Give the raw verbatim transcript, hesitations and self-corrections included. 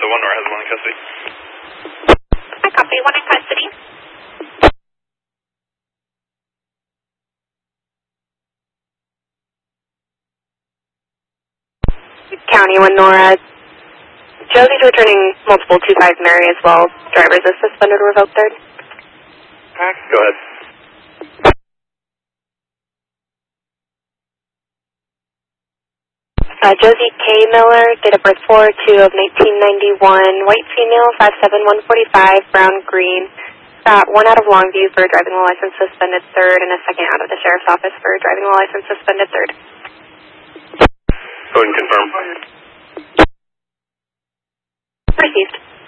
one, Nora has one in custody. I copy, one in custody. County one, Nora. Josie's returning multiple two five Mary as well. Drivers is suspended, revoked third. Go ahead. Uh, Josie K. Miller, date of birth four two of nineteen ninety-one, white female, five seven, one forty-five, brown green. Got one out of Longview for driving while license suspended third, and a second out of the sheriff's office for driving while license suspended third. Go ahead and confirm. Received.